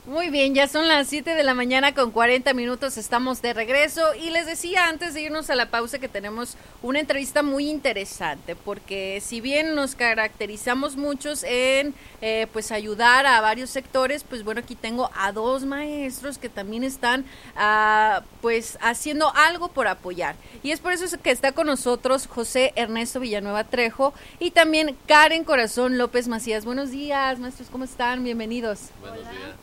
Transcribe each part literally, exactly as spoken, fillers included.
Muy bien, ya son las siete de la mañana con cuarenta minutos, estamos de regreso y les decía antes de irnos a la pausa que tenemos una entrevista muy interesante porque si bien nos caracterizamos muchos en eh, pues ayudar a varios sectores, pues bueno, aquí tengo a dos maestros que también están uh, pues haciendo algo por apoyar y es por eso que está con nosotros José Ernesto Villanueva Trejo y también Karen Corazón López Macías. Buenos días, maestros, ¿cómo están? Bienvenidos. Buenos Hola. días.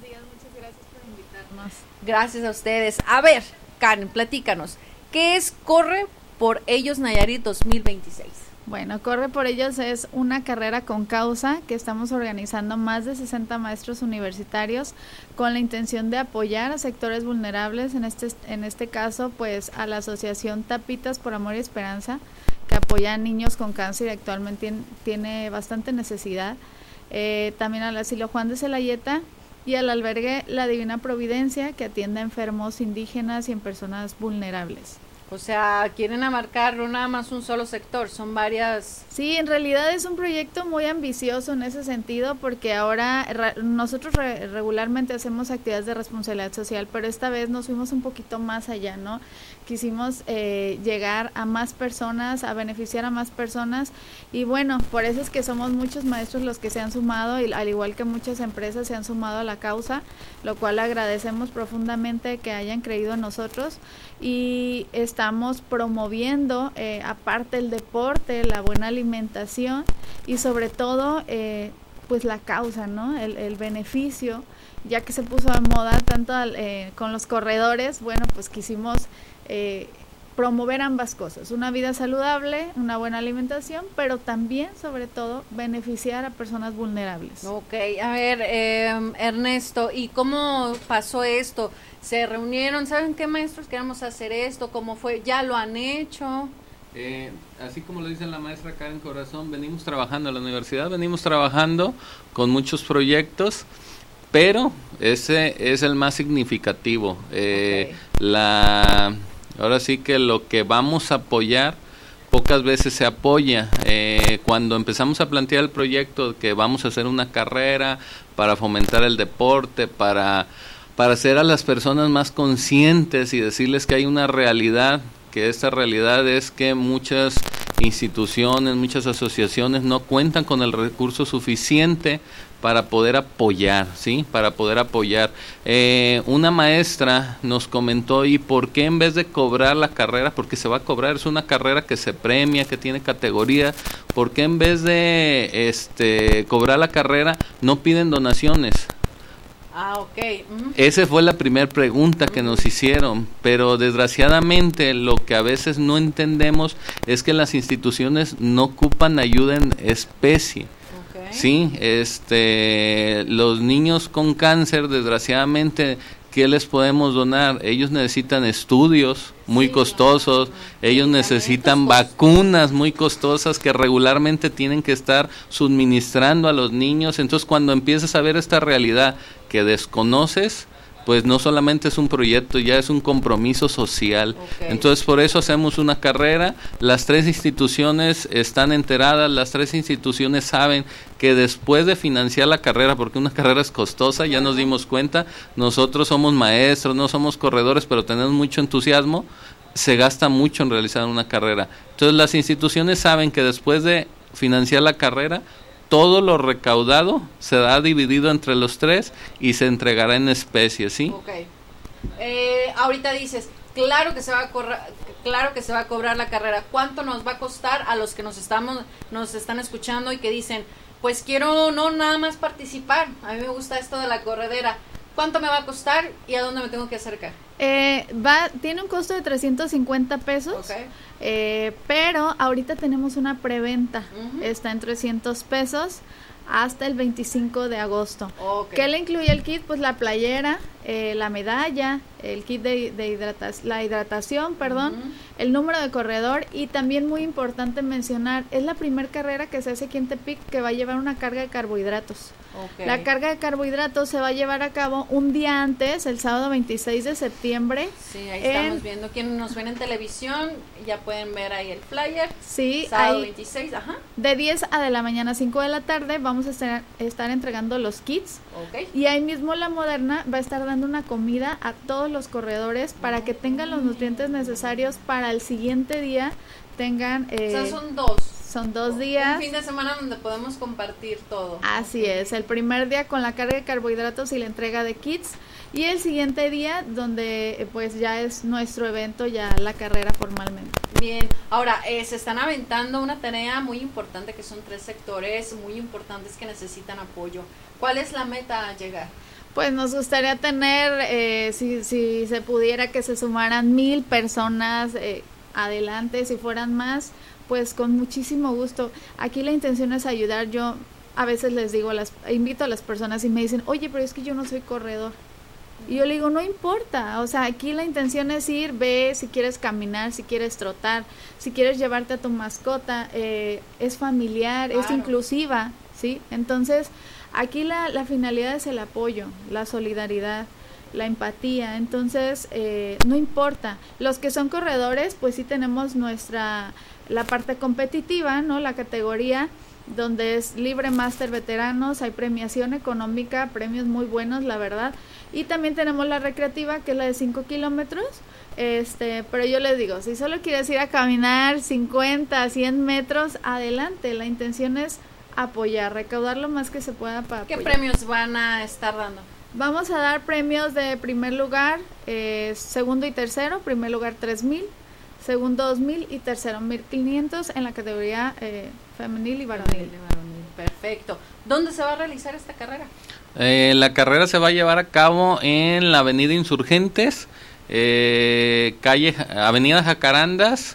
Gracias a ustedes. A ver, Karen, platícanos, ¿qué es Corre por Ellos Nayarit dos mil veintiséis? Bueno, Corre por Ellos es una carrera con causa que estamos organizando más de sesenta maestros universitarios con la intención de apoyar a sectores vulnerables, en este, en este caso pues a la asociación Tapitas por Amor y Esperanza, que apoya a niños con cáncer y actualmente tiene, tiene bastante necesidad, eh, también al asilo Juan de Celayeta, y al albergue La Divina Providencia, que atiende a enfermos indígenas y en personas vulnerables. O sea, quieren abarcar no nada más un solo sector, son varias... Sí, en realidad es un proyecto muy ambicioso en ese sentido, porque ahora re, nosotros re, regularmente hacemos actividades de responsabilidad social, pero esta vez nos fuimos un poquito más allá, ¿no? Quisimos eh, llegar a más personas, a beneficiar a más personas, y bueno, por eso es que somos muchos maestros los que se han sumado, y al igual que muchas empresas se han sumado a la causa, lo cual agradecemos profundamente que hayan creído en nosotros, y estamos promoviendo, eh, aparte el deporte, la buena alimentación, y sobre todo, eh, pues la causa, ¿no? El, el beneficio, ya que se puso de moda tanto eh, con los corredores, bueno, pues quisimos eh, promover ambas cosas, una vida saludable, una buena alimentación, pero también, sobre todo, beneficiar a personas vulnerables. Ok, a ver, eh, Ernesto, ¿y cómo pasó esto? ¿Se reunieron? ¿Saben qué maestros queremos hacer esto? ¿Cómo fue? ¿Ya lo han hecho? Eh, así como lo dice la maestra Karen Corazón, venimos trabajando en la universidad, venimos trabajando con muchos proyectos, pero ese es el más significativo. Eh, okay. la Ahora sí que lo que vamos a apoyar pocas veces se apoya. Eh, cuando empezamos a plantear el proyecto que vamos a hacer una carrera para fomentar el deporte, para, para hacer a las personas más conscientes y decirles que hay una realidad, que esta realidad es que muchas instituciones, muchas asociaciones no cuentan con el recurso suficiente para poder apoyar, ¿sí? Para poder apoyar. Eh, una maestra nos comentó, ¿y por qué en vez de cobrar la carrera, porque se va a cobrar, es una carrera que se premia, que tiene categoría, ¿por qué en vez de este cobrar la carrera no piden donaciones? Ah, ok. Uh-huh. Esa fue la primera pregunta que nos hicieron, pero desgraciadamente lo que a veces no entendemos es que las instituciones no ocupan ayuda en especie. Okay. Sí, este, los niños con cáncer, desgraciadamente, ¿qué les podemos donar? Ellos necesitan estudios muy sí, costosos, claro. Ellos necesitan vacunas muy costosas que regularmente tienen que estar suministrando a los niños. Entonces, cuando empiezas a ver esta realidad que desconoces, pues no solamente es un proyecto, ya es un compromiso social. Okay. Entonces, por eso hacemos una carrera. Las tres instituciones están enteradas, las tres instituciones saben que después de financiar la carrera, porque una carrera es costosa, ya nos dimos cuenta, nosotros somos maestros, no somos corredores, pero tenemos mucho entusiasmo, se gasta mucho en realizar una carrera. Entonces, las instituciones saben que después de financiar la carrera, todo lo recaudado se da dividido entre los tres y se entregará en especie, ¿sí? Okay. Eh, ahorita dices, claro que se va a correr, claro que se va a cobrar la carrera. ¿Cuánto nos va a costar a los que nos estamos, nos están escuchando y que dicen, pues quiero no nada más participar, a mí me gusta esto de la corredera? ¿Cuánto me va a costar y a dónde me tengo que acercar? Eh, va, tiene un costo de trescientos cincuenta pesos, okay. eh, pero ahorita tenemos una preventa, uh-huh. Está en trescientos pesos hasta el veinticinco de agosto. Okay. ¿Qué le incluye el kit? Pues la playera, eh, la medalla, el kit de, de hidratación, la hidratación, perdón, uh-huh. el número de corredor, y también muy importante mencionar, es la primera carrera que se hace aquí en Tepic que va a llevar una carga de carbohidratos. Okay. La carga de carbohidratos se va a llevar a cabo un día antes, el sábado veintiséis de septiembre. Sí, ahí en, estamos viendo, quienes nos ven en televisión, ya pueden ver ahí el flyer. Sí, sábado ahí, veintiséis, ajá. De diez a de la mañana a cinco de la tarde vamos a estar, estar entregando los kits. Okay. Y ahí mismo la Moderna va a estar dando una comida a todos los corredores para que tengan los nutrientes necesarios para el siguiente día tengan... Eh, o sea, son dos. Son dos días. Un fin de semana donde podemos compartir todo. Así okay. es, el primer día con la carga de carbohidratos y la entrega de kits, y el siguiente día donde pues ya es nuestro evento, ya la carrera formalmente. Bien, ahora eh, se están aventando una tarea muy importante, que son tres sectores muy importantes que necesitan apoyo. ¿Cuál es la meta a llegar? Pues nos gustaría tener, eh, si, si se pudiera, que se sumaran mil personas eh, adelante, si fueran más, pues con muchísimo gusto. Aquí la intención es ayudar. Yo a veces les digo, las invito a las personas y me dicen, oye, pero es que yo no soy corredor. Y yo le digo, no importa, o sea, aquí la intención es ir, ve si quieres caminar, si quieres trotar, si quieres llevarte a tu mascota, eh, es familiar, claro. es inclusiva, ¿sí? Entonces, aquí la, la finalidad es el apoyo, la solidaridad, la empatía. Entonces, eh, no importa. Los que son corredores, pues sí tenemos nuestra, la parte competitiva, ¿no? La categoría donde es libre máster veteranos, hay premiación económica, premios muy buenos, la verdad. Y también tenemos la recreativa, que es la de cinco kilómetros. Este, pero yo les digo, si solo quieres ir a caminar cincuenta, cien metros, adelante. La intención es apoyar, recaudar lo más que se pueda para ¿Qué apoyar. premios van a estar dando? Vamos a dar premios de primer lugar, eh, segundo y tercero. Primer lugar tres mil, segundo dos mil y tercero mil quinientos en la categoría eh, femenil y varonil. Femenil y varonil. Perfecto. ¿Dónde se va a realizar esta carrera? Eh, la carrera se va a llevar a cabo en la Avenida Insurgentes, eh, calle Avenida Jacarandas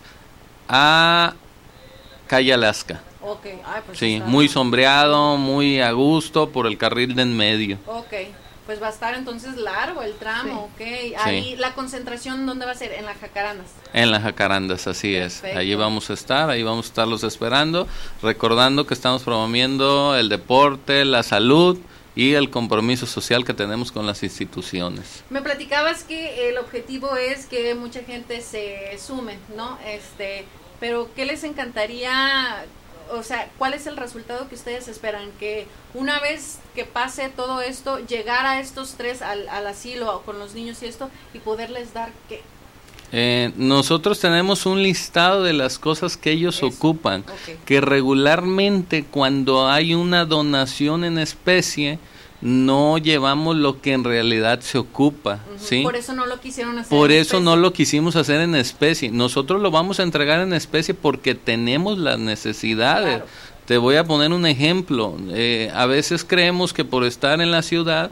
a calle Alaska. Okay. Ay, pues sí, muy sombreado, muy a gusto por el carril de en medio. Ok, pues va a estar entonces largo el tramo, sí. Ok. Ahí sí. La concentración, ¿dónde va a ser? En las Jacarandas. En las Jacarandas, así Perfecto. es. Allí vamos a estar, ahí vamos a estarlos esperando, recordando que estamos promoviendo el deporte, la salud y el compromiso social que tenemos con las instituciones. Me platicabas que el objetivo es que mucha gente se sume, ¿no? Este, pero ¿qué les encantaría? O sea, ¿cuál es el resultado que ustedes esperan? Que una vez que pase todo esto, llegar a estos tres al, al asilo con los niños y esto, y poderles dar ¿qué? Eh, nosotros tenemos un listado de las cosas que ellos Eso. ocupan, okay. que regularmente cuando hay una donación en especie, no llevamos lo que en realidad se ocupa, uh-huh. ¿sí? Por eso no lo quisieron hacer Por en eso especie. no lo quisimos hacer en especie. Nosotros lo vamos a entregar en especie porque tenemos las necesidades. Claro. Te voy a poner un ejemplo. Eh, a veces creemos que por estar en la ciudad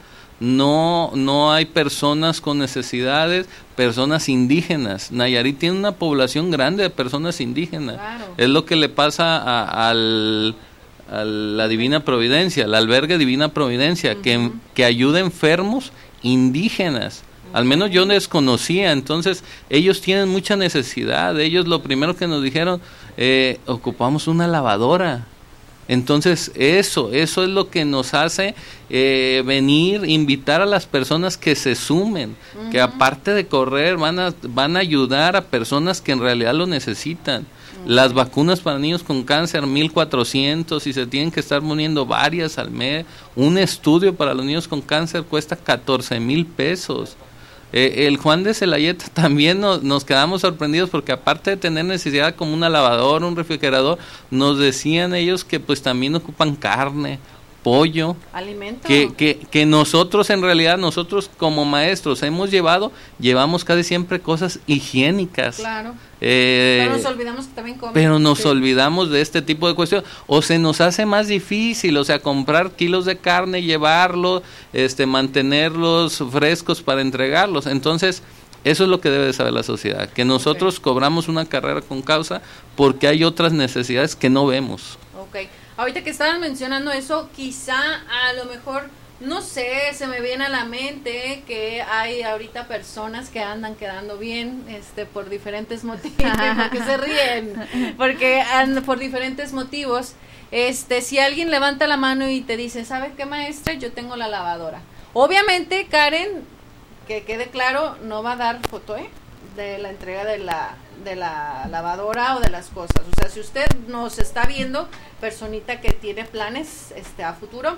no no hay personas con necesidades, personas indígenas. Nayarit tiene una población grande de personas indígenas. Claro. Es lo que le pasa a, al... a la Divina Providencia, el albergue Divina Providencia, uh-huh. que, que ayuda a enfermos indígenas. Uh-huh. Al menos yo desconocía, entonces ellos tienen mucha necesidad. Ellos lo primero que nos dijeron, eh, ocupamos una lavadora. Entonces eso, eso es lo que nos hace eh, venir, invitar a las personas que se sumen, uh-huh. que aparte de correr van a, van a ayudar a personas que en realidad lo necesitan. Las vacunas para niños con cáncer, mil cuatrocientos, y se tienen que estar poniendo varias al mes. Un estudio para los niños con cáncer cuesta catorce mil pesos. Eh, el Juan de Celayeta también nos, nos quedamos sorprendidos porque aparte de tener necesidad como una lavadora, un refrigerador, nos decían ellos que pues también ocupan carne, pollo, alimento, que, que, que nosotros en realidad, nosotros como maestros hemos llevado, llevamos casi siempre cosas higiénicas. Claro. Eh, pero nos olvidamos que también comen. Pero nos sí. olvidamos de este tipo de cuestiones, o se nos hace más difícil, o sea, comprar kilos de carne, llevarlo, este, mantenerlos frescos para entregarlos. Entonces, eso es lo que debe de saber la sociedad, que nosotros okay. cobramos una carrera con causa porque hay otras necesidades que no vemos. Ok. Ahorita que estaban mencionando eso, quizá a lo mejor No sé, se me viene a la mente que hay ahorita personas que andan quedando bien, este, por diferentes motivos, porque se ríen, porque andan por diferentes motivos. Este, si alguien levanta la mano y te dice, ¿sabe qué, maestra? Yo tengo la lavadora. Obviamente, Karen, que quede claro, no va a dar foto, ¿eh? De la entrega de la de la lavadora o de las cosas. O sea, si usted nos está viendo, personita que tiene planes este a futuro,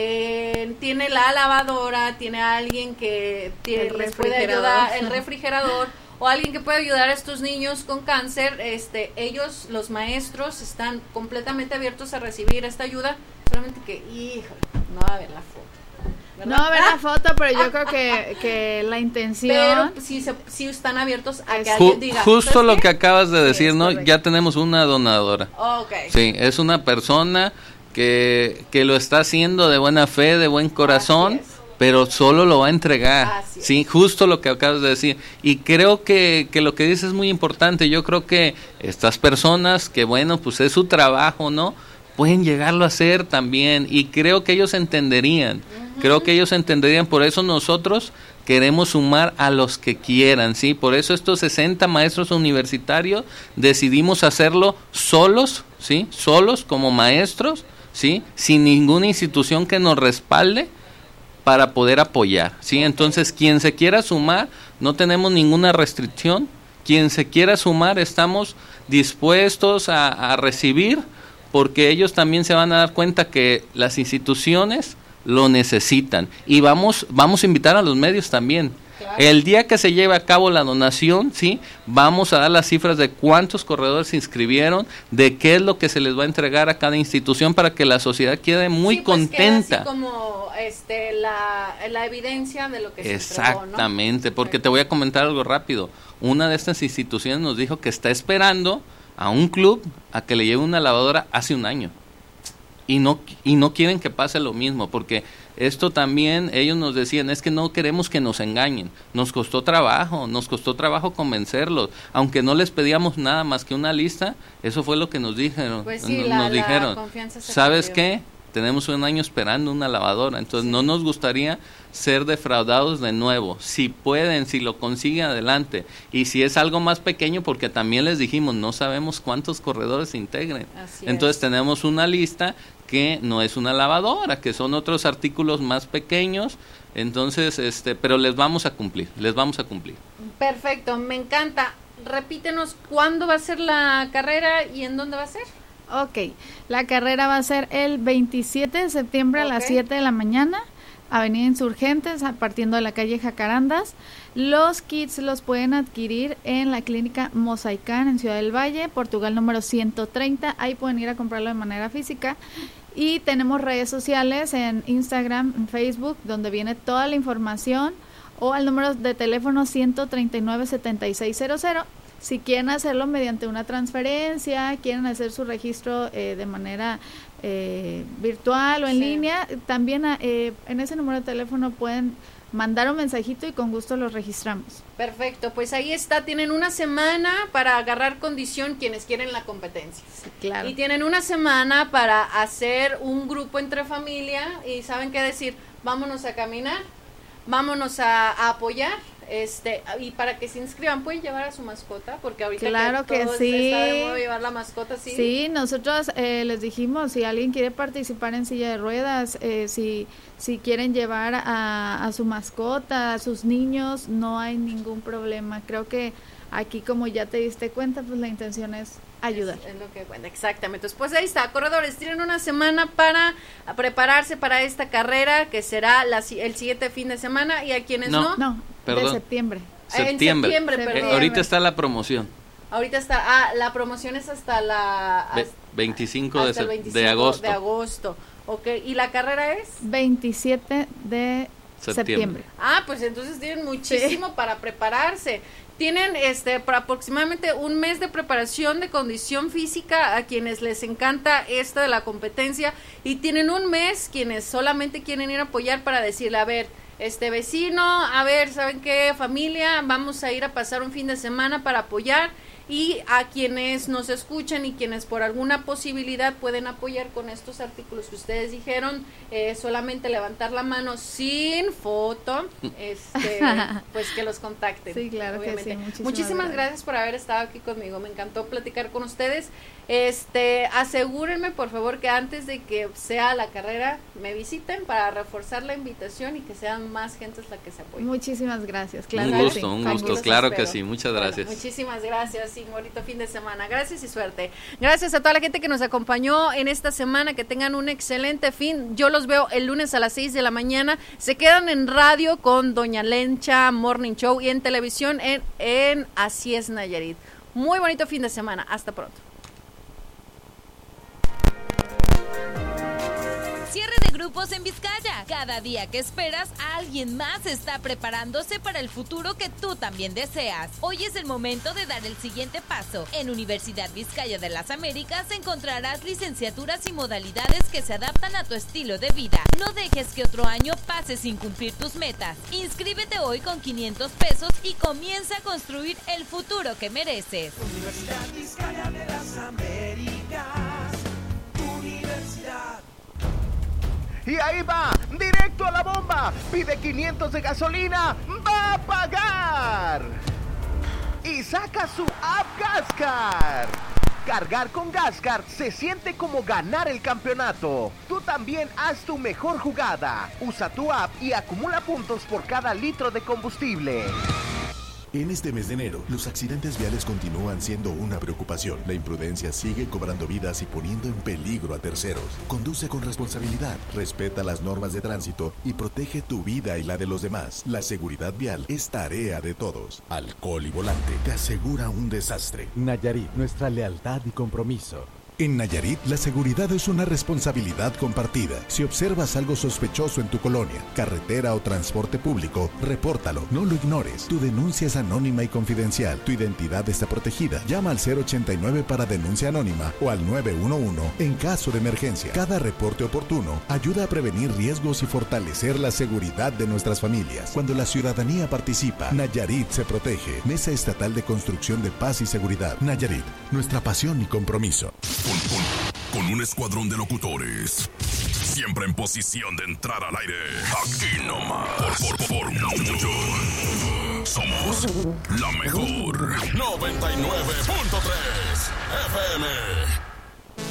eh, tiene la lavadora, tiene a alguien que tiene, les puede ayudar, el refrigerador, o alguien que puede ayudar a estos niños con cáncer, este, ellos, los maestros, están completamente abiertos a recibir esta ayuda, solamente que, híjole, no va a ver la foto. ¿verdad? No va a ver la foto, pero yo creo que, que la intención... Pero sí, se, sí están abiertos a que Ju- alguien diga... Justo lo qué? que acabas de decir, Sí, ¿no? correcto. Ya tenemos una donadora. Okay. Sí, es una persona que, que lo está haciendo de buena fe, de buen corazón, pero solo lo va a entregar. Así Sí, justo lo que acabas de decir. Y creo que, que lo que dices es muy importante. Yo creo que estas personas, que bueno, pues es su trabajo, ¿no? Pueden llegarlo a hacer también. Y creo que ellos entenderían. Uh-huh. Creo que ellos entenderían. Por eso nosotros queremos sumar a los que quieran, ¿sí? Por eso estos sesenta maestros universitarios decidimos hacerlo solos, ¿sí? Solos como maestros, ¿sí? Sin ninguna institución que nos respalde para poder apoyar, ¿sí? Entonces, quien se quiera sumar, no tenemos ninguna restricción. Quien se quiera sumar, estamos dispuestos a, a recibir, porque ellos también se van a dar cuenta que las instituciones lo necesitan. Y vamos, vamos a invitar a los medios también. Claro. El día que se lleve a cabo la donación, sí, vamos a dar las cifras de cuántos corredores se inscribieron, de qué es lo que se les va a entregar a cada institución para que la sociedad quede muy sí, pues contenta. Queda así como este, la, la evidencia de lo que se Exactamente, entregó, ¿no? Porque te voy a comentar algo rápido. Una de estas instituciones nos dijo que está esperando a un club a que le lleve una lavadora hace un año. Y no, y no quieren que pase lo mismo, porque esto también, ellos nos decían, es que no queremos que nos engañen. Nos costó trabajo, nos costó trabajo convencerlos. Aunque no les pedíamos nada más que una lista, eso fue lo que nos dijeron. Pues sí, nos la, dijeron, la confianza se ¿sabes perdió. qué? Tenemos un año esperando una lavadora, entonces sí. No nos gustaría ser defraudados de nuevo. Si pueden, si lo consiguen, adelante. Y si es algo más pequeño, porque también les dijimos, no sabemos cuántos corredores se integren. Así entonces es. Tenemos una lista que no es una lavadora, que son otros artículos más pequeños, entonces, este, pero les vamos a cumplir, les vamos a cumplir. Perfecto, me encanta. Repítenos cuándo va a ser la carrera y en dónde va a ser. Ok, la carrera va a ser el veintisiete de septiembre okay. a las siete de la mañana, Avenida Insurgentes, partiendo de la calle Jacarandas. Los kits los pueden adquirir en la clínica Mosaicán en Ciudad del Valle, Portugal número ciento treinta, ahí pueden ir a comprarlo de manera física. Y tenemos redes sociales en Instagram, en Facebook, donde viene toda la información, o al número de teléfono ciento treinta y nueve, setenta y seis cero cero. Si quieren hacerlo mediante una transferencia, quieren hacer su registro eh, de manera eh, virtual o en sí. línea, también eh, en ese número de teléfono pueden mandar un mensajito y con gusto los registramos. Perfecto, pues ahí está, tienen una semana para agarrar condición quienes quieren la competencia. Sí, claro. Y tienen una semana para hacer un grupo entre familia y saben qué decir, vámonos a caminar, vámonos a, a apoyar. Este, y para que se inscriban, ¿pueden llevar a su mascota? Porque ahorita claro que, que sí. está de modo llevar la mascota, ¿sí? Sí, nosotros eh, les dijimos, si alguien quiere participar en silla de ruedas, eh, si, si quieren llevar a, a su mascota, a sus niños, no hay ningún problema. Creo que aquí, como ya te diste cuenta, pues la intención es ayudar. Es, es lo que cuenta, exactamente. Entonces, pues ahí está, corredores, tienen una semana para prepararse para esta carrera, que será la, el siguiente fin de semana, y a quienes no... No, no Perdón. de septiembre. Septiembre. En septiembre, perdón. Eh, ahorita está la promoción. Ahorita está, ah, la promoción es hasta la... Hasta, veinticinco, hasta de, el veinticinco de agosto. De agosto, ok. ¿Y la carrera es? veintisiete de septiembre. septiembre. Ah, pues entonces tienen muchísimo sí. para prepararse. Tienen este por aproximadamente un mes de preparación de condición física a quienes les encanta esto de la competencia, y tienen un mes quienes solamente quieren ir a apoyar para decirle, a ver, este vecino, a ver, ¿saben qué, familia? Vamos a ir a pasar un fin de semana para apoyar, y a quienes nos escuchan y quienes por alguna posibilidad pueden apoyar con estos artículos que ustedes dijeron, eh, solamente levantar la mano sin foto, este, pues que los contacten. Sí, claro obviamente. Que sí. Muchísimas, Muchísimas gracias. gracias por haber estado aquí conmigo, me encantó platicar con ustedes. Este, asegúrenme por favor que antes de que sea la carrera me visiten para reforzar la invitación y que sean más gentes la que se apoyen. Muchísimas gracias, claro. Un gusto, sí. un gusto, claro que sí, muchas gracias. Bueno, muchísimas gracias y un bonito fin de semana, gracias y suerte. Gracias a toda la gente que nos acompañó en esta semana, que tengan un excelente fin. Yo los veo el lunes a las seis de la mañana, se quedan en radio con Doña Lencha Morning Show y en televisión en, en Así es Nayarit. Muy bonito fin de semana, hasta pronto. Cierre de grupos en Vizcaya. Cada día que esperas, alguien más está preparándose para el futuro que tú también deseas. Hoy es el momento de dar el siguiente paso. En Universidad Vizcaya de las Américas encontrarás licenciaturas y modalidades que se adaptan a tu estilo de vida. No dejes que otro año pase sin cumplir tus metas. Inscríbete hoy con quinientos pesos y comienza a construir el futuro que mereces. Universidad Vizcaya de las Américas. Universidad. Y ahí va, directo a la bomba, pide quinientos de gasolina, va a pagar. Y saca su app Gascar. Cargar con Gascar se siente como ganar el campeonato. Tú también haz tu mejor jugada. Usa tu app y acumula puntos por cada litro de combustible. En este mes de enero, los accidentes viales continúan siendo una preocupación. La imprudencia sigue cobrando vidas y poniendo en peligro a terceros. Conduce con responsabilidad, respeta las normas de tránsito y protege tu vida y la de los demás. La seguridad vial es tarea de todos. Alcohol y volante te asegura un desastre. Nayarit, nuestra lealtad y compromiso. En Nayarit, la seguridad es una responsabilidad compartida. Si observas algo sospechoso en tu colonia, carretera o transporte público, repórtalo, no lo ignores. Tu denuncia es anónima y confidencial. Tu identidad está protegida. Llama al cero ochenta y nueve para denuncia anónima o al nueve uno uno en caso de emergencia. Cada reporte oportuno ayuda a prevenir riesgos y fortalecer la seguridad de nuestras familias. Cuando la ciudadanía participa, Nayarit se protege. Mesa Estatal de Construcción de Paz y Seguridad. Nayarit, nuestra pasión y compromiso. Con, con, con un escuadrón de locutores, siempre en posición de entrar al aire. Aquí nomás, por, por, por mucho. Somos la mejor noventa y nueve punto tres F M.